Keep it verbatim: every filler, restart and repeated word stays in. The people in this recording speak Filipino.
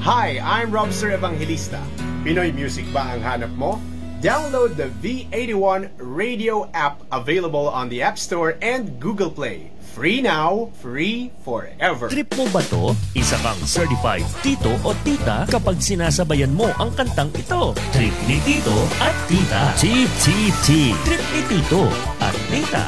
Hi, I'm Robster Evangelista. Pinoy music ba ang hanap mo? Download the V eighty-one radio app available on the App Store and Google Play. Free now, free forever. Trip mo ba to? Isa kang certified tito o tita kapag sinasabayan mo ang kantang ito. Trip ni tito at tita. Chip, chip, chip. Trip ni tito at tita.